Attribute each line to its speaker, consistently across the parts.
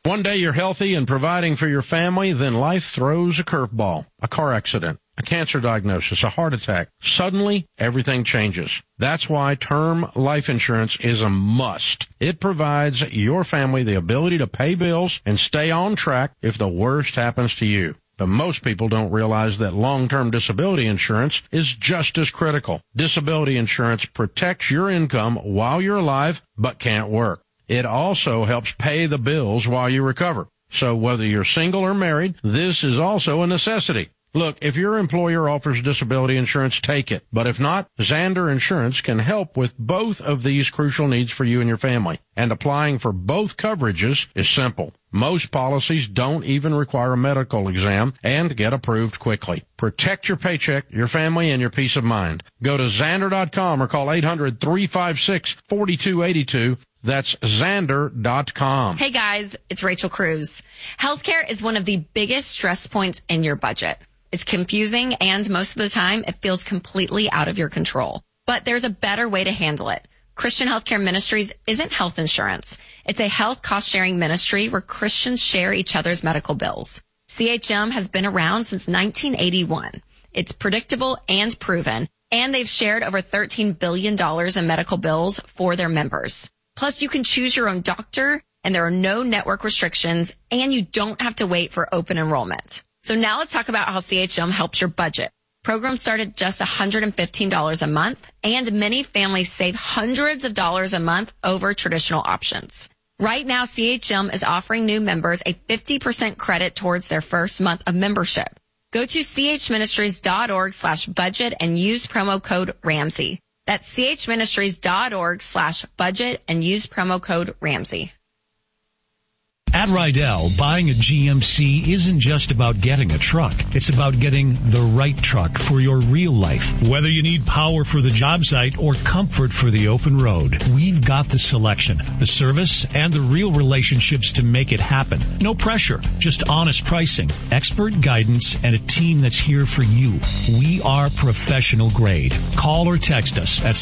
Speaker 1: One day you're healthy and providing for your family, then life throws a curveball, a car accident, a cancer diagnosis, a heart attack. Suddenly, everything changes. That's why term life insurance is a must. It provides your family the ability to pay bills and stay on track if the worst happens to you. But most people don't realize that long-term disability insurance is just as critical. Disability insurance protects your income while you're alive but can't work. It also helps pay the bills while you recover. So whether you're single or married, this is also a necessity. Look, if your employer offers disability insurance, take it. But if not, Zander Insurance can help with both of these crucial needs for you and your family. And applying for both coverages is simple. Most policies don't even require a medical exam and get approved quickly. Protect your paycheck, your family, and your peace of mind. Go to Zander.com or call 800-356-4282. That's Zander.com.
Speaker 2: Hey guys, it's Rachel Cruz. Healthcare is one of the biggest stress points in your budget. It's confusing and most of the time it feels completely out of your control. But there's a better way to handle it. Christian Healthcare Ministries isn't health insurance. It's a health cost-sharing ministry where Christians share each other's medical bills. CHM has been around since 1981. It's predictable and proven, and they've shared over $13 billion in medical bills for their members. Plus, you can choose your own doctor, and there are no network restrictions, and you don't have to wait for open enrollment. So now let's talk about how CHM helps your budget. Programs start at just $115 a month, and many families save hundreds of dollars a month over traditional options. Right now, CHM is offering new members a 50% credit towards their first month of membership. Go to chministries.org/budget and use promo code Ramsey. That's chministries.org/budget and use promo code Ramsey.
Speaker 3: At Rydell, buying a GMC isn't just about getting a truck. It's about getting the right truck for your real life. Whether you need power for the job site or comfort for the open road, we've got the selection, the service, and the real relationships to make it happen. No pressure, just honest pricing, expert guidance, and a team that's here for you. We are professional grade. Call or text us at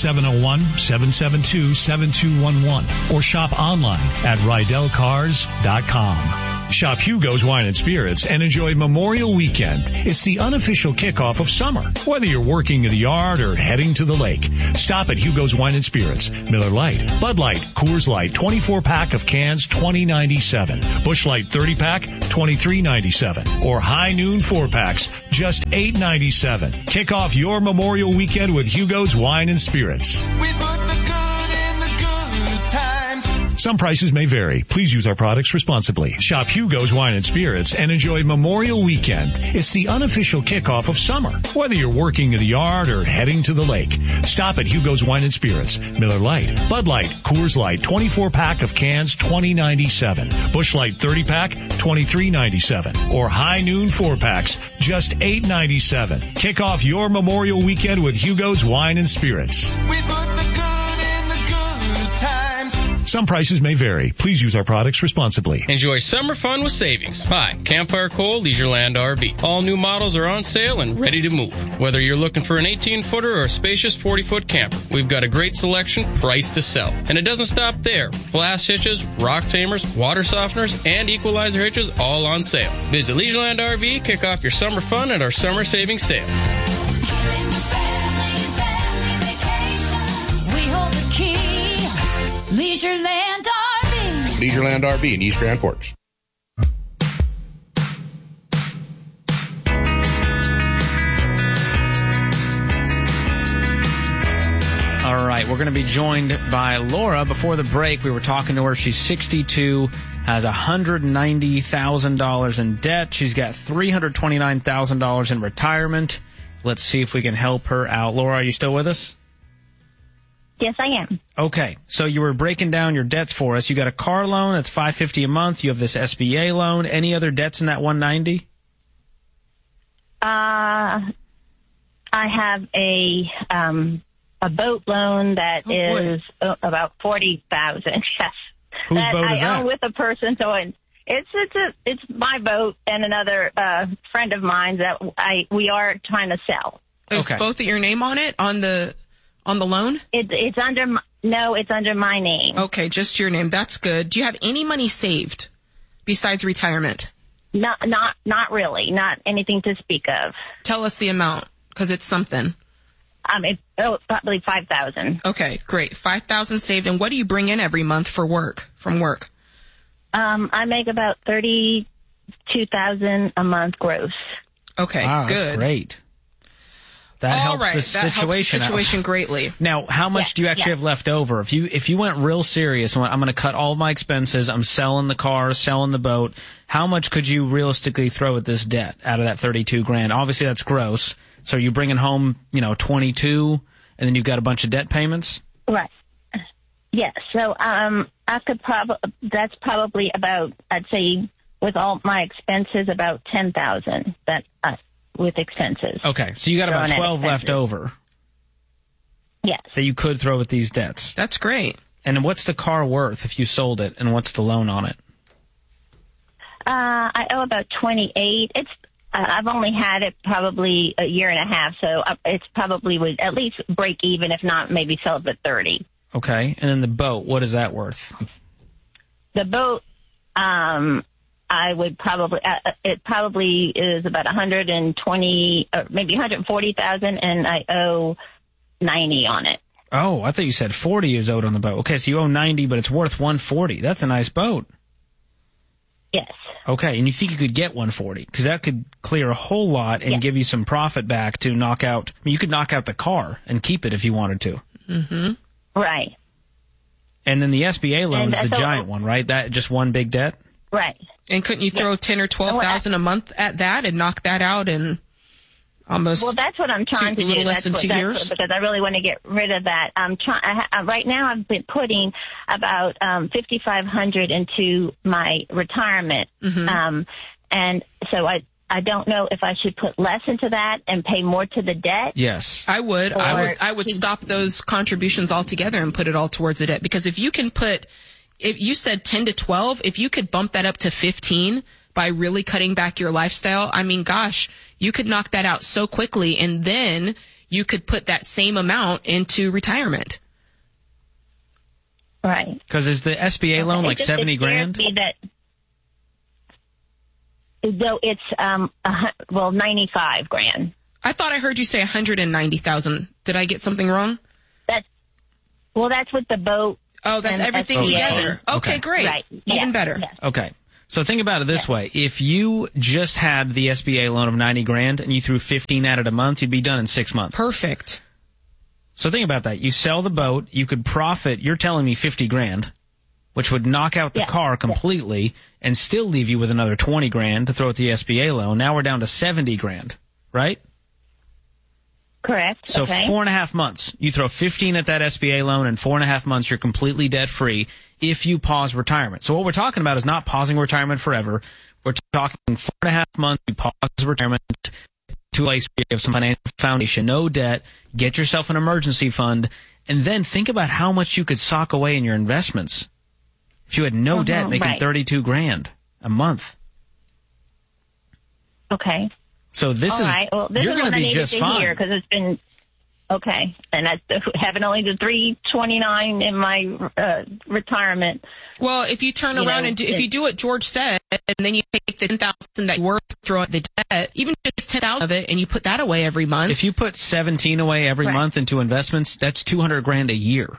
Speaker 3: 701-772-7211 or shop online at RydellCars.com. Shop Hugo's Wine and Spirits and enjoy Memorial Weekend. It's the unofficial kickoff of summer. Whether you're working in the yard or heading to the lake, stop at Hugo's Wine and Spirits. Miller Lite, Bud Light, Coors Light, 24-pack of cans, $20.97. Busch Light 30-pack, $23.97. Or High Noon 4-packs, just $8.97. Kick off your Memorial Weekend with Hugo's Wine and Spirits.
Speaker 4: We put the good in the good times.
Speaker 3: Some prices may vary. Please use our products responsibly. Shop Hugo's Wine and Spirits and enjoy Memorial Weekend. It's the unofficial kickoff of summer. Whether you're working in the yard or heading to the lake, stop at Hugo's Wine and Spirits. Miller Lite, Bud Light, Coors Light, 24-pack of cans, $20.97. Busch Light 30-pack, $23.97. Or High Noon 4-packs, just $8.97. Kick off your Memorial Weekend with Hugo's Wine and Spirits.
Speaker 4: We put the good in the good times.
Speaker 3: Some prices may vary. Please use our products responsibly.
Speaker 5: Enjoy summer fun with savings. Hi, Campfire Coal, Leisureland RV. All new models are on sale and ready to move. Whether you're looking for an 18-footer or a spacious 40-foot camper, we've got a great selection priced to sell. And it doesn't stop there. Glass hitches, rock tamers, water softeners, and equalizer hitches all on sale. Visit Leisureland RV, kick off your summer fun at our summer savings sale.
Speaker 6: Leisureland RV.
Speaker 7: Leisureland RV in East Grand Forks.
Speaker 8: All right, we're going to be joined by Laura. Before the break, we were talking to her. She's 62, has $190,000 in debt. She's got $329,000 in retirement. Let's see if we can help her out. Laura, are you still with us?
Speaker 9: Yes, I am.
Speaker 8: Okay, so you were breaking down your debts for us. You got a car loan that's $550 a month. You have this SBA loan. Any other debts in that $190?
Speaker 9: I have a boat loan that is about $40,000. Yes,
Speaker 8: whose boat is that?
Speaker 9: I own with a person, so it's my boat and another friend of mine that we are trying to sell.
Speaker 10: Is both of your name on it on the loan?
Speaker 9: It's under my name.
Speaker 10: Okay, just your name. That's good. Do you have any money saved? besides retirement?
Speaker 9: Not really. Not anything to speak of.
Speaker 10: Tell us the amount, because it's something.
Speaker 9: It's probably $5,000.
Speaker 10: Okay, great. $5,000 saved. And what do you bring in every month from work?
Speaker 9: I make about $32,000 a month gross.
Speaker 10: Okay,
Speaker 8: wow,
Speaker 10: good.
Speaker 8: That's great. That helps the situation.
Speaker 10: Helps the situation greatly.
Speaker 8: Now, how much do you actually have left over? If you went real serious and went, I'm going to cut all my expenses, I'm selling the car, selling the boat, how much could you realistically throw at this debt out of that $32,000? Obviously, that's gross. So you're bringing home, 22, and then you've got a bunch of debt payments?
Speaker 9: Right. Yes. So I could that's probably about, I'd say, with all my expenses, about $10,000 with expenses.
Speaker 8: Okay, so you got about 12 left over.
Speaker 9: Yes.
Speaker 8: That you could throw at these debts.
Speaker 10: That's great.
Speaker 8: And what's the car worth if you sold it, and what's the loan on it?
Speaker 9: I owe about $28,000. I've only had it probably a year and a half, so it's probably would at least break even, if not maybe sell it at $30,000.
Speaker 8: Okay, and then the boat, what is that worth?
Speaker 9: The boat, I would probably, it probably is about $120,000, or maybe $140,000, and I owe $90,000 on it.
Speaker 8: Oh, I thought you said $40,000 is owed on the boat. Okay, so you owe $90,000, but it's worth $140,000. That's a nice boat.
Speaker 9: Yes.
Speaker 8: Okay, and you think you could get $140,000 because that could clear a whole lot and give you some profit back to knock out. I mean, you could knock out the car and keep it if you wanted to.
Speaker 10: Mm-hmm.
Speaker 9: Right.
Speaker 8: And then the SBA loan is the giant one, right? That just one big debt.
Speaker 9: Right.
Speaker 10: And couldn't you throw $10,000 or $12,000 a month at that and knock that out in almost?
Speaker 9: Well, that's what I'm trying to do.
Speaker 10: Less than 2 years.
Speaker 9: Because I really want to get rid of that. I'm trying. Right now, I've been putting about $5,500 into my retirement, and so I don't know if I should put less into that and pay more to the debt.
Speaker 8: Yes,
Speaker 10: I would. I would stop those contributions altogether and put it all towards the debt, because if you can put. If you said 10 to 12, if you could bump that up to 15 by really cutting back your lifestyle, I mean, gosh, you could knock that out so quickly, and then you could put that same amount into retirement.
Speaker 9: Right.
Speaker 8: Because is the SBA loan like $70,000?
Speaker 9: No, it's $95,000.
Speaker 10: I thought I heard you say $190,000. Did I get something wrong?
Speaker 9: That's with the boat.
Speaker 10: Oh, that's everything
Speaker 9: SBA.
Speaker 10: together. Okay, great.
Speaker 9: Right.
Speaker 10: Even better.
Speaker 9: Yes.
Speaker 8: Okay. So think about it this way. If you just had the SBA loan of $90,000 and you threw $15,000 at it a month, you'd be done in 6 months.
Speaker 10: Perfect.
Speaker 8: So think about that. You sell the boat, you could profit, you're telling me $50,000, which would knock out the car completely and still leave you with another $20,000 to throw at the SBA loan. Now we're down to $70,000, right?
Speaker 9: Correct.
Speaker 8: So 4.5 months. You throw $15,000 at that SBA loan, and 4.5 months you're completely debt-free if you pause retirement. So what we're talking about is not pausing retirement forever. We're talking 4.5 months, you pause retirement to a place where you have some financial foundation, no debt, get yourself an emergency fund, and then think about how much you could sock away in your investments if you had no debt, making $32,000 a month.
Speaker 9: Okay.
Speaker 8: So this
Speaker 9: All right. Well, this
Speaker 8: you're going to be just fine
Speaker 9: because it's been okay, and I having only the $329 in my retirement.
Speaker 10: Well, if you turn around and if you do what George said, and then you take the $10,000 that you were throwing at the debt, even just $10,000 of it, and you put that away every month.
Speaker 8: If you put $17,000 away every month into investments, that's $200,000 a year.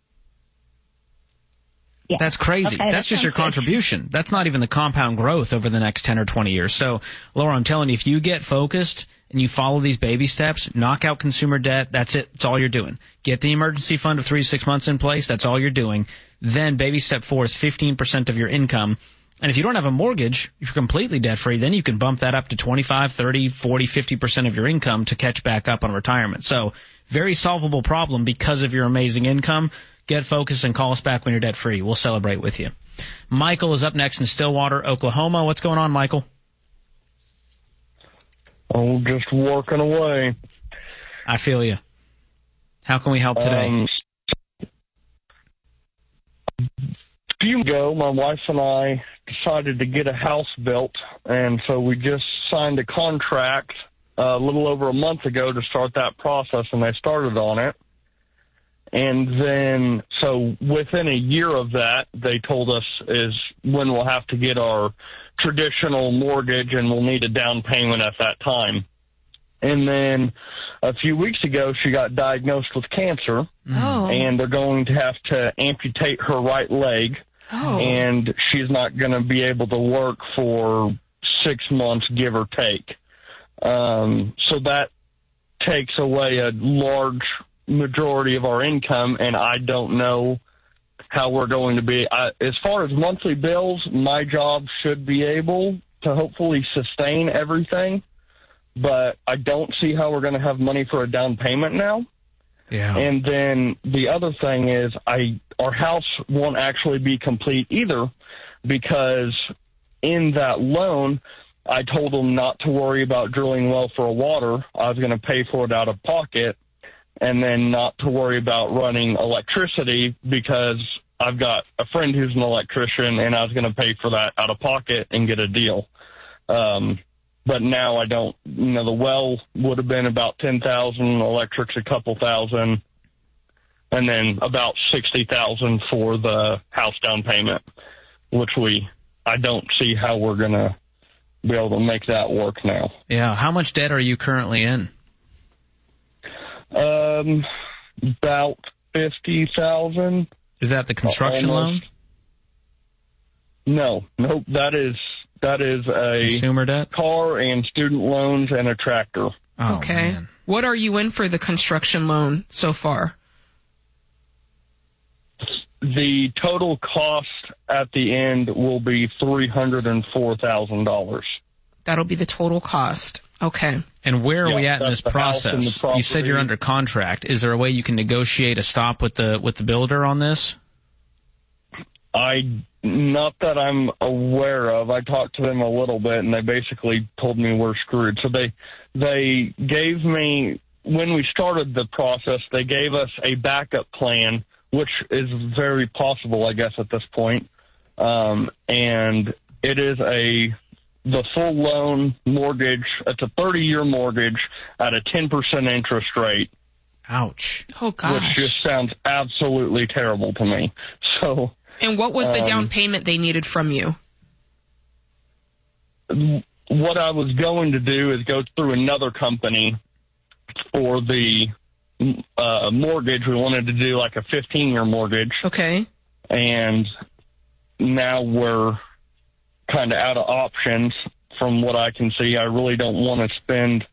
Speaker 8: Yeah. That's crazy.
Speaker 9: Okay,
Speaker 8: that's just your contribution. That's not even the compound growth over the next 10 or 20 years. So, Laura, I'm telling you, if you get focused and you follow these baby steps, knock out consumer debt, that's it. That's all you're doing. Get the emergency fund of 3 to 6 months in place. That's all you're doing. Then baby step 4 is 15% of your income. And if you don't have a mortgage, if you're completely debt-free, then you can bump that up to 25, 30, 40, 50% of your income to catch back up on retirement. So, very solvable problem because of your amazing income. Get focused and call us back when you're debt-free. We'll celebrate with you. Michael is up next in Stillwater, Oklahoma. What's going on, Michael?
Speaker 11: Oh, just working away.
Speaker 8: I feel you. How can we help today?
Speaker 11: A few ago, my wife and I decided to get a house built, and so we just signed a contract a little over a month ago to start that process, and they started on it. And then, so within a year of that, they told us when we'll have to get our traditional mortgage, and we'll need a down payment at that time. And then a few weeks ago, she got diagnosed with cancer, and they're going to have to amputate her right leg, and she's not going to be able to work for 6 months, give or take. So that takes away a large majority of our income, and I don't know how we're going to be. As far as monthly bills, my job should be able to hopefully sustain everything, but I don't see how we're going to have money for a down payment now.
Speaker 8: Yeah.
Speaker 11: And then the other thing is our house won't actually be complete either, because in that loan, I told them not to worry about drilling well for water. I was going to pay for it out of pocket, and then not to worry about running electricity, because I've got a friend who's an electrician, and I was going to pay for that out of pocket and get a deal. But now I don't. The well would have been about $10,000, electric's a couple thousand, and then about $60,000 for the house down payment, which I don't see how we're going to be able to make that work now.
Speaker 8: Yeah. How much debt are you currently in?
Speaker 11: About $50,000.
Speaker 8: Is that the construction loan?
Speaker 11: Nope. That is a
Speaker 8: consumer debt,
Speaker 11: car and student loans, and a tractor.
Speaker 10: Okay.
Speaker 8: Man.
Speaker 10: What are you in for the construction loan so far?
Speaker 11: The total cost at the end will be $304,000.
Speaker 10: That'll be the total cost. Okay.
Speaker 8: And where are we at in this process? You said you're under contract. Is there a way you can negotiate a stop with the builder on this?
Speaker 11: Not that I'm aware of. I talked to them a little bit, and they basically told me we're screwed. So they gave me, when we started the process, they gave us a backup plan, which is very possible, I guess, at this point. And it is the full loan mortgage. It's a 30-year mortgage at a 10% interest rate.
Speaker 8: Ouch.
Speaker 10: Oh, gosh.
Speaker 11: Which just sounds absolutely terrible to me. So.
Speaker 10: And what was the down payment they needed from you?
Speaker 11: What I was going to do is go through another company for the mortgage. We wanted to do like a 15-year mortgage.
Speaker 10: Okay.
Speaker 11: And now we're kind of out of options from what I can see. I really don't want to spend,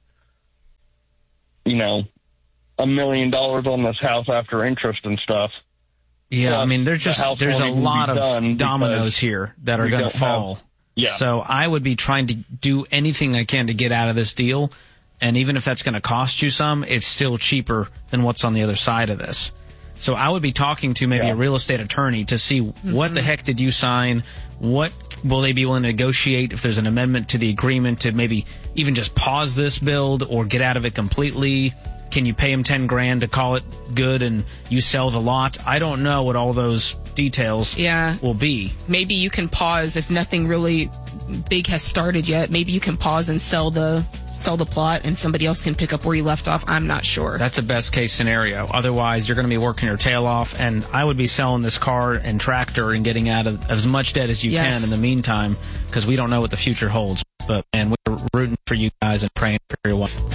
Speaker 11: $1 million on this house after interest and stuff.
Speaker 8: Yeah, I mean, there's a lot of dominoes here that are going to fall. So I would be trying to do anything I can to get out of this deal. And even if that's going to cost you some, it's still cheaper than what's on the other side of this. So I would be talking to maybe a real estate attorney to see what the heck did you sign? What will they be willing to negotiate if there's an amendment to the agreement to maybe even just pause this build or get out of it completely? Can you pay him $10,000 to call it good and you sell the lot? I don't know what all those details will be.
Speaker 10: Maybe you can pause if nothing really big has started yet. Maybe you can pause and sell the plot and somebody else can pick up where you left off. I'm not sure.
Speaker 8: That's a best case scenario. Otherwise, you're going to be working your tail off, and I would be selling this car and tractor and getting out of as much debt as you can in the meantime, because we don't know what the future holds. But, man, we're rooting for you guys and praying for your wife.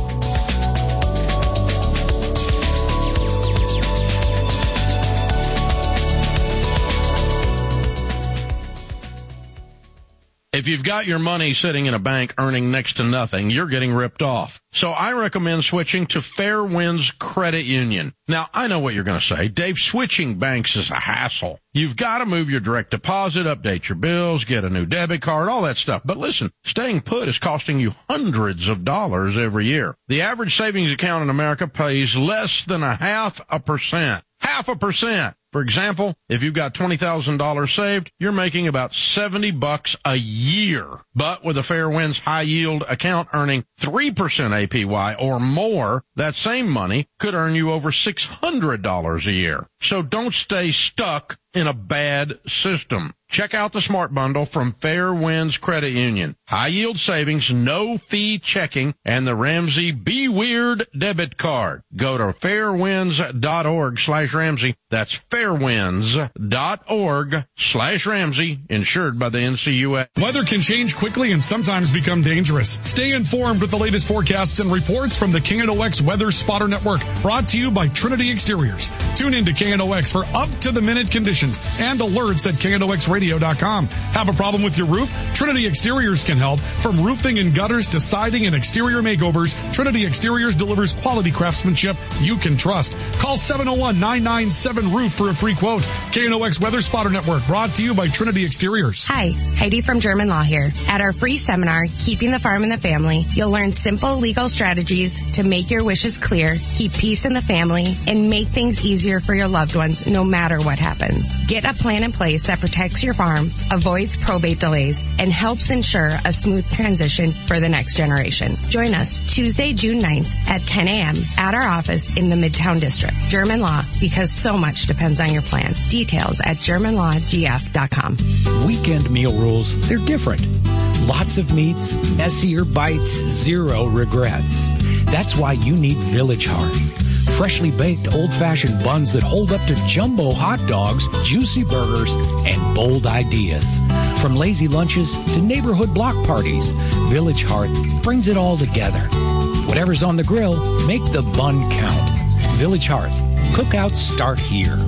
Speaker 1: If you've got your money sitting in a bank earning next to nothing, you're getting ripped off. So I recommend switching to Fairwinds Credit Union. Now, I know what you're going to say. Dave, switching banks is a hassle. You've got to move your direct deposit, update your bills, get a new debit card, all that stuff. But listen, staying put is costing you hundreds of dollars every year. The average savings account in America pays less than 0.5%. 0.5%. For example, if you've got $20,000 saved, you're making about $70 a year. But with a Fairwinds high yield account earning 3% APY or more, that same money could earn you over $600 a year. So don't stay stuck in a bad system. Check out the Smart Bundle from Fair Winds Credit Union. High yield savings, no fee checking, and the Ramsey Be Weird debit card. Go to fairwinds.org/Ramsey. That's fairwinds.org/Ramsey, insured by the NCUA.
Speaker 12: Weather can change quickly and sometimes become dangerous. Stay informed with the latest forecasts and reports from the KNOX Weather Spotter Network, brought to you by Trinity Exteriors. Tune in to KNOX for up-to-the-minute conditions and alerts at KNOXradio.com. Have a problem with your roof? Trinity Exteriors can help. From roofing and gutters to siding and exterior makeovers, Trinity Exteriors delivers quality craftsmanship you can trust. Call 701-997-ROOF for a free quote. KNOX Weather Spotter Network, brought to you by Trinity Exteriors.
Speaker 13: Hi, Heidi from German Law here. At our free seminar, Keeping the Farm in the Family, you'll learn simple legal strategies to make your wishes clear, keep peace in the family, and make things easier for your loved ones no matter what happens. Get a plan in place that protects your farm, avoids probate delays, and helps ensure a smooth transition for the next generation. Join us Tuesday, June 9th at 10 a.m. at our office in the Midtown District. German Law, because so much depends on your plan. Details at GermanLawGF.com.
Speaker 14: Weekend meal rules, they're different. Lots of meats, messier bites, zero regrets. That's why you need Village Hearth. Freshly baked old-fashioned buns that hold up to jumbo hot dogs, juicy burgers, and bold ideas. From lazy lunches to neighborhood block parties, Village Hearth brings it all together. Whatever's on the grill, make the bun count. Village Hearth. Cookouts start here.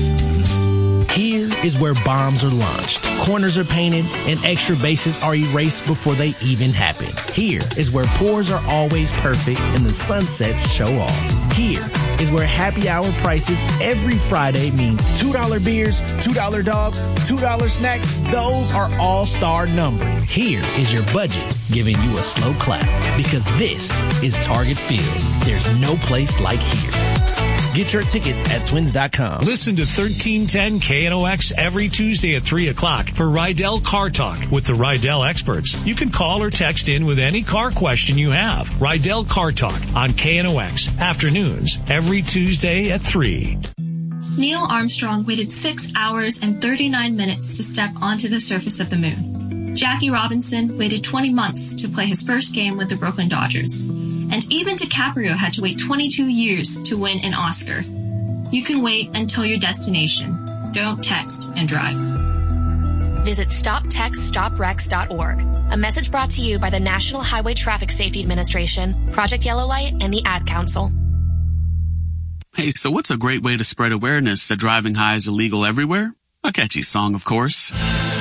Speaker 15: Here is where bombs are launched, corners are painted, and extra bases are erased before they even happen. Here is where pours are always perfect and the sunsets show off. Here is where happy hour prices every Friday means $2 beers, $2 dogs, $2 snacks. Those are all star numbered. Here is your budget giving you a slow clap, because this is Target Field. There's no place like here. Get your tickets at twins.com.
Speaker 3: Listen to 1310 KNOX every Tuesday at 3 o'clock for Rydell Car Talk with the Rydell experts. You can call or text in with any car question you have. Rydell Car Talk on KNOX afternoons every Tuesday at 3.
Speaker 16: Neil Armstrong waited 6 hours and 39 minutes to step onto the surface of the moon. Jackie Robinson waited 20 months to play his first game with the Brooklyn Dodgers. And even DiCaprio had to wait 22 years to win an Oscar. You can wait until your destination. Don't text and drive.
Speaker 17: Visit StopTextStopWrecks.org. A message brought to you by the National Highway Traffic Safety Administration, Project Yellow Light, and the Ad Council.
Speaker 18: Hey, so what's a great way to spread awareness that driving high is illegal everywhere? A catchy song, of course.